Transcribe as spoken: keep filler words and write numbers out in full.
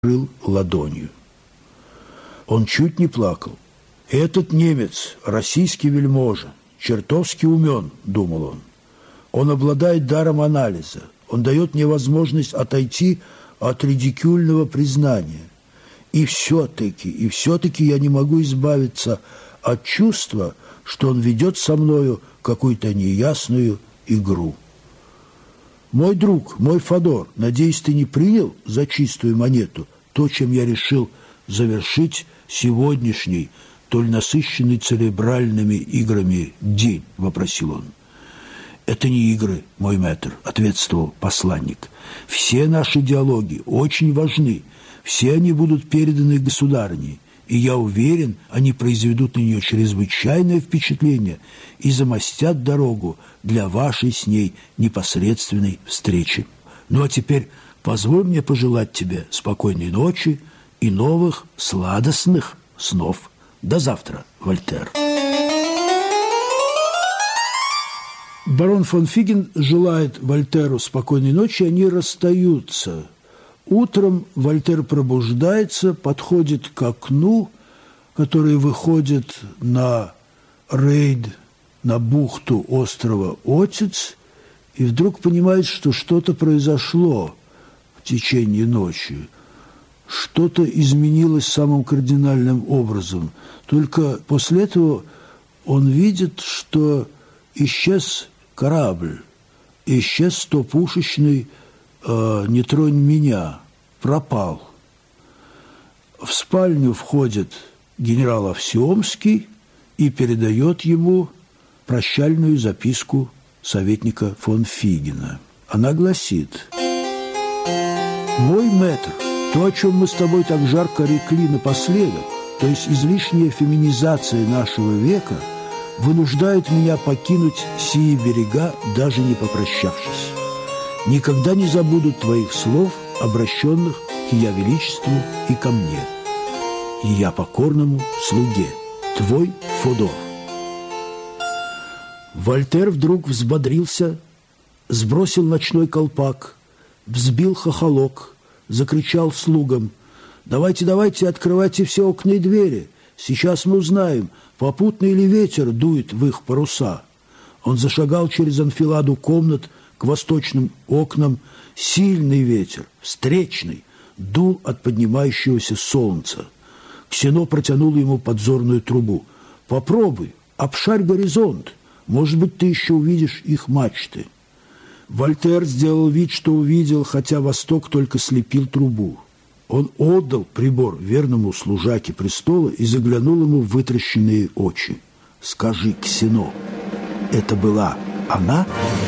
крыл ладонью. Он чуть не плакал. «Этот немец, российский вельможа, чертовски умен», — думал он. «Он обладает даром анализа. Он дает мне возможность отойти от редикюльного признания. И все-таки, и все-таки я не могу избавиться от чувства, что он ведет со мною какую-то неясную игру. Мой друг, мой Фодор, надеюсь, ты не принял за чистую монету то, чем я решил завершить сегодняшний, толь насыщенный церебральными играми день?» – вопросил он. «Это не игры, мой мэтр», – ответствовал посланник. «Все наши диалоги очень важны, все они будут переданы государыне, и я уверен, они произведут на нее чрезвычайное впечатление и замостят дорогу для вашей с ней непосредственной встречи. Ну а теперь позволь мне пожелать тебе спокойной ночи и новых сладостных снов. До завтра, Вольтер». Барон фон Фиген желает Вольтеру спокойной ночи, они расстаются. Утром Вольтер пробуждается, подходит к окну, которое выходит на рейд, на бухту острова Отец, и вдруг понимает, что что-то произошло в течение ночи. Что-то изменилось самым кардинальным образом. Только после этого он видит, что исчез корабль, исчез стопушечный э, «Не тронь меня», пропал. В спальню входит генерал Овсеомский и передает ему прощальную записку советника фон Фигена. Она гласит: «Мой мэтр, то, о чем мы с тобой так жарко рекли напоследок, то есть излишняя феминизация нашего века, вынуждает меня покинуть сии берега, даже не попрощавшись. Никогда не забуду твоих слов, обращенных к Ее Величеству и ко мне. И я покорному слуге, твой Фодор». Вольтер вдруг взбодрился, сбросил ночной колпак, взбил хохолок, закричал слугам: «Давайте, давайте, открывайте все окна и двери. Сейчас мы узнаем, попутный ли ветер дует в их паруса». Он зашагал через анфиладу комнат к восточным окнам. Сильный ветер, встречный, дул от поднимающегося солнца. Ксено протянул ему подзорную трубу. «Попробуй, обшарь горизонт. Может быть, ты еще увидишь их мачты». Вольтер сделал вид, что увидел, хотя восток только слепил трубу. Он отдал прибор верному служаке престола и заглянул ему в вытращенные очи. «Скажи, Ксено, это была она?»